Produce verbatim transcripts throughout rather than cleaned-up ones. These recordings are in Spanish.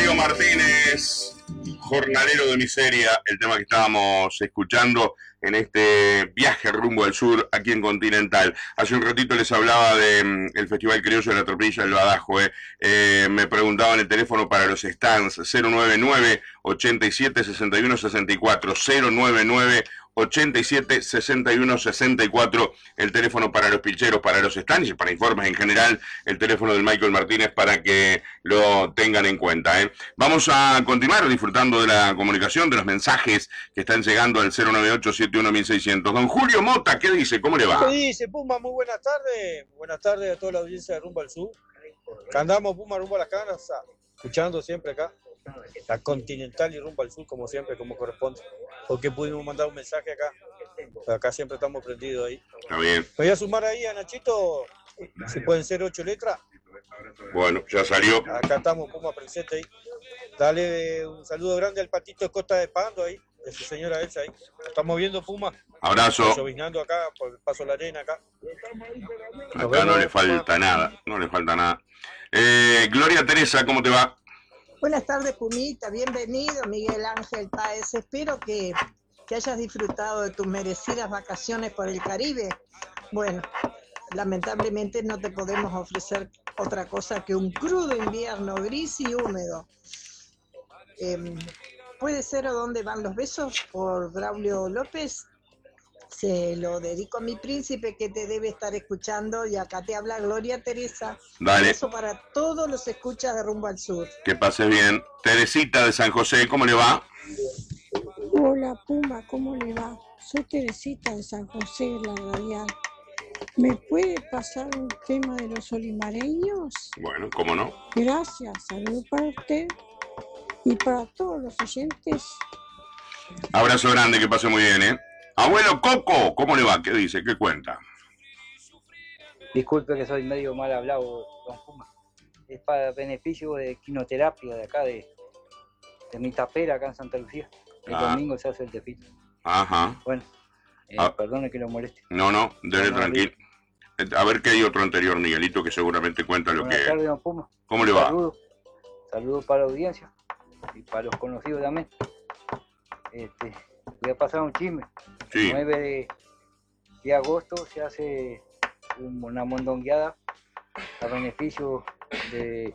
Mario Martínez, Jornalero de Miseria, el tema que estábamos escuchando en este viaje rumbo al sur aquí en Continental. Hace un ratito les hablaba del de, Festival Criollo de la Tropilla del Badajo. Eh. Eh, me preguntaban el teléfono para los stands: cero nueve nueve, ochenta y siete, sesenta y uno sesenta y cuatro, cero nueve nueve, ochenta y siete, sesenta y uno sesenta y cuatro, el teléfono para los pilcheros, para los stands y para informes en general, el teléfono del Michael Martínez para que lo tengan en cuenta. ¿eh? Vamos a continuar disfrutando de la comunicación, de los mensajes que están llegando al cero nueve ocho, siete uno, seiscientos. Don Julio Mota, ¿qué dice? ¿Cómo le va? ¿Qué dice, Puma? Muy buenas tardes. Buenas tardes a toda la audiencia de Rumbo al Sur. Que andamos, Puma, rumbo a las canas, escuchando siempre acá la Continental y Rumbo al Sur, como siempre, como corresponde. Porque pudimos mandar un mensaje acá. Acá siempre estamos prendidos ahí. Está bien. Me voy a sumar ahí a Nachito, si pueden ser ocho letras. Bueno, ya salió. Acá estamos, Puma, presente ahí. Dale un saludo grande al patito de Costa de Pando ahí, de su señora Elsa ahí. Estamos viendo, Puma. Abrazo. Lloviznando acá, por el Paso de la Arena acá. Acá no le falta nada, no le falta nada. Eh, Gloria Teresa, ¿cómo te va? Buenas tardes, Pumita, bienvenido, Miguel Ángel Páez. Espero que, que hayas disfrutado de tus merecidas vacaciones por el Caribe. Bueno, lamentablemente no te podemos ofrecer otra cosa que un crudo invierno gris y húmedo. Eh, ¿Puede ser ¿A dónde van los besos? Por Braulio López. Se lo dedico a mi príncipe que te debe estar escuchando, y acá te habla Gloria Teresa. Dale. Un beso para todos los escuchas de Rumbo al Sur. Que pase bien. Teresita de San José, ¿cómo le va? Hola, Puma, ¿cómo le va? Soy Teresita de San José, la radial. ¿Me puede pasar un tema de los olimareños? Bueno, ¿cómo no? Gracias, saludos para usted y para todos los oyentes. Abrazo grande, que pase muy bien, ¿eh? Abuelo Coco, ¿cómo le va? ¿Qué dice? ¿Qué cuenta? Disculpe que soy medio mal hablado, don Puma. Es para beneficio de quinoterapia de acá, de, de mi tapera acá en Santa Lucía. El ah. domingo se hace el tefito. Ajá. Bueno, eh, ah. perdone que lo moleste. No, no, dele tranquilo. A ver qué hay otro anterior, Miguelito, que seguramente cuenta lo Buenas que... tardes, don Puma. ¿Cómo le va? Saludos. Saludos para la audiencia y para los conocidos también. Este... Voy a pasar un chisme. Sí. El nueve de, de agosto se hace una mondongueada a beneficio de,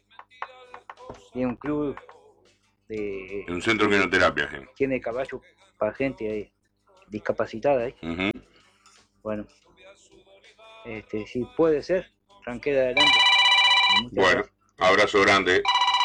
de un club de... Un centro de quinoterapia, sí. Tiene caballo para gente ahí, discapacitada ahí. Uh-huh. Bueno, este, si puede ser, tranquila adelante. Muchas bueno, gracias. Abrazo grande.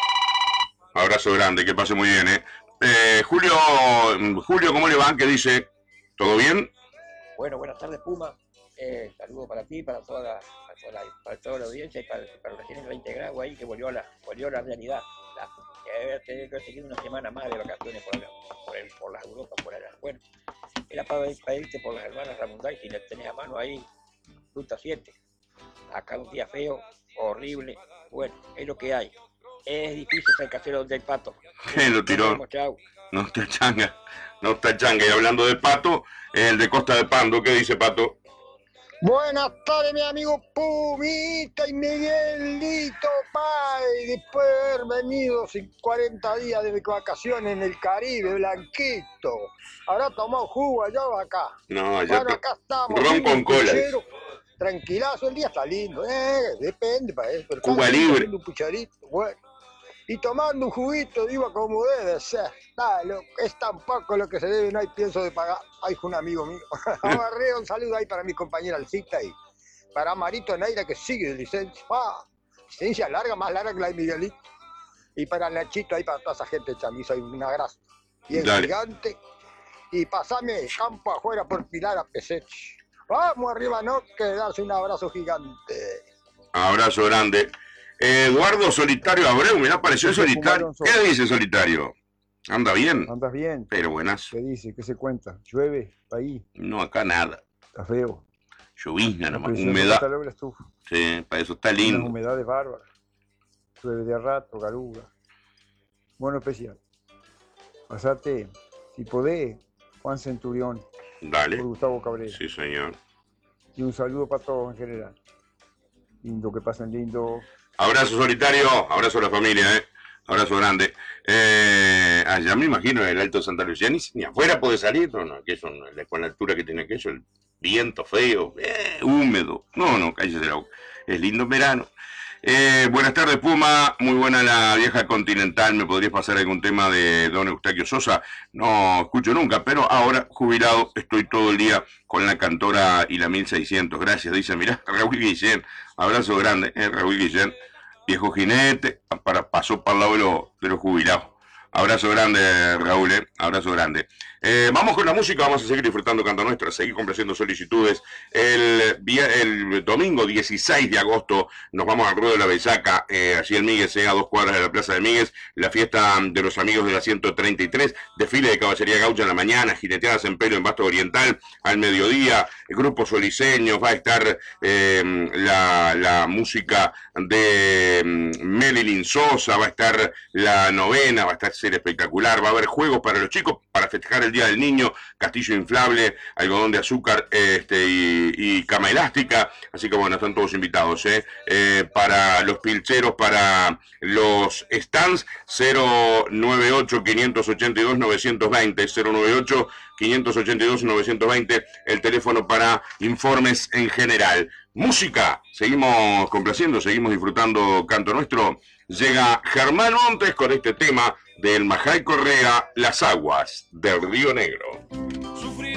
Abrazo grande, que pase muy bien, ¿eh? Eh, Julio, Julio, ¿cómo le va? ¿Qué dice? ¿Todo bien? Bueno, buenas tardes, Puma. Eh, saludos para ti, para toda la, para toda la, para toda la audiencia y para, para los que tienen veinte grados ahí, que volvió a la, volvió a la realidad. La, que debe tener que seguir una semana más de vacaciones por, la, por, el, por las Europas, por allá. Bueno, era para, para irte por las hermanas Ramunday, si le tenés a mano ahí, ruta siete. Acá un día feo, horrible. Bueno, es lo que hay. Es difícil ser casero del Pato. ¿Qué lo tiró? No está changa, no está changa. Y hablando de Pato, el de Costa de Pando, ¿qué dice Pato? Buenas tardes, mi amigo Pumita y Miguelito Pay. Después de haber venido cuarenta días de vacaciones en el Caribe, Blanquito. ¿Habrá tomado jugo allá o acá? No, allá bueno, acá estamos. Ron con cola. Tranquilazo, el día está lindo. Eh, depende para eso. Cuba libre. Un pucharito, bueno. Y tomando un juguito, digo, como debe ser. Dale, es tan poco lo que se debe, no hay pienso de pagar. Ay, un amigo mío. Agarré un saludo ahí para mi compañera Alcita y para Marito Neira, que sigue de licencia. Ah, licencia larga, más larga que la de Miguelito. Y para Nachito ahí, para toda esa gente chamizo, hay una grasa. Y el Dale. Gigante. Y pasame campo afuera por Pilar a Pesechi. Vamos arriba, no, que darse un abrazo gigante. Abrazo grande. Eduardo Solitario Abreu, mirá, apareció Solitario. ¿Qué dice Solitario? ¿Anda bien? ¿Andas bien? Pero buenas. ¿Qué dice? ¿Qué se cuenta? ¿Llueve ahí? No, acá nada. Está feo. Llovizna nomás, no, humedad. La estufa. Sí, para eso está lindo. Una humedad de bárbara. Llueve de a rato, garuga. Bueno, especial. Pasate, si podés, Juan Centurión. Dale. Por Gustavo Cabrera. Sí, señor. Y un saludo para todos en general. Lindo, que pasen lindo. Abrazo Solitario, abrazo a la familia, ¿eh? Abrazo grande. Eh, allá me imagino el Alto Santa Lucía, ni, ni afuera puede salir, no, no, que eso, con la altura que tiene aquello, el viento feo, eh, húmedo. No, no, cállese la boca. Es lindo en verano. Eh, buenas tardes, Puma. Muy buena la vieja Continental. ¿Me podrías pasar algún tema de don Eustaquio Sosa? No escucho nunca, pero ahora, jubilado, estoy todo el día con la Cantora y la mil seiscientos. Gracias, dice, mirá, Raúl Guillén. Abrazo grande, eh, Raúl Guillén. Viejo jinete, para, pasó para el lado de, lo, de los jubilados. Abrazo grande, Raúl, eh. Abrazo grande. Eh, vamos con la música, vamos a seguir disfrutando Canto Nuestro, a seguir complaciendo solicitudes. El, el domingo dieciséis de agosto nos vamos al Ruedo de la Besaca, eh, allí en Míguez, eh, a dos cuadras de la Plaza de Míguez, la fiesta de los amigos de la ciento treinta y tres, desfile de caballería gaucha en la mañana, jineteadas en pelo en Basto Oriental al mediodía, grupos soliseños, va a estar eh, la, la música de eh, Melilin Sosa, va a estar la novena, va a estar ser espectacular, va a haber juegos para los chicos, para festejar el Día del Niño, castillo inflable, algodón de azúcar este, y, y cama elástica, así que bueno, están todos invitados, ¿eh? Eh, para los pilcheros, para los stands, cero nueve ocho, cinco ocho dos, nueve dos cero, cero nueve ocho, cinco ocho dos, nueve dos cero, el teléfono para informes en general. Música, seguimos complaciendo, seguimos disfrutando Canto Nuestro. Llega Germán Montes con este tema del Majay Correa, Las Aguas del Río Negro.